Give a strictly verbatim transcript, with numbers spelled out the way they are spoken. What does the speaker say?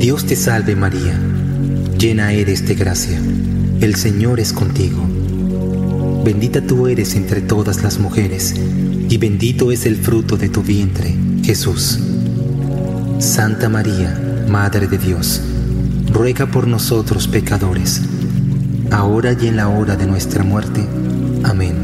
Dios te salve María, llena eres de gracia, el Señor es contigo. Bendita tú eres entre todas las mujeres, y bendito es el fruto de tu vientre, Jesús. Santa María, Madre de Dios, ruega por nosotros pecadores, ahora y en la hora de nuestra muerte. Amén.